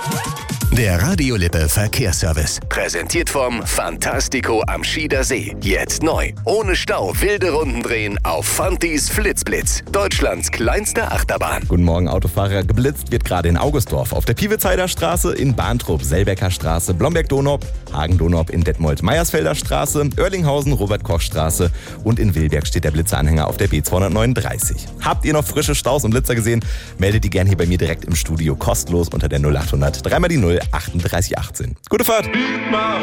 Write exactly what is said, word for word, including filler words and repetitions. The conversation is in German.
Der Radio Lippe Verkehrsservice. Präsentiert vom Fantastico am Schieder See. Jetzt neu. Ohne Stau wilde Runden drehen auf Fantis Flitzblitz. Deutschlands kleinste Achterbahn. Guten Morgen, Autofahrer. Geblitzt wird gerade in Augustdorf, auf der Piewitzheider Straße, in Bahntrupp, Selbecker Straße, Blomberg-Donop, Hagen-Donop in Detmold-Meiersfelder Straße, Oerlinghausen, Robert-Koch-Straße und in Wilberg steht der Blitzeranhänger auf der B zweihundertneununddreißig. Habt ihr noch frische Staus und Blitzer gesehen? Meldet die gern hier bei mir direkt im Studio kostenlos unter der null achthundert, dreimal die null, achtunddreißig achtzehn. Gute Fahrt!